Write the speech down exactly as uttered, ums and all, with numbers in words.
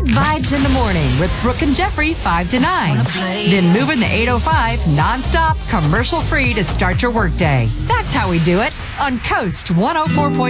vibes in the morning with Brooke and Jeffrey, five to nine. Then moving the eight oh five nonstop, commercial free to start your workday. That's how we do it on Coast one oh four point five.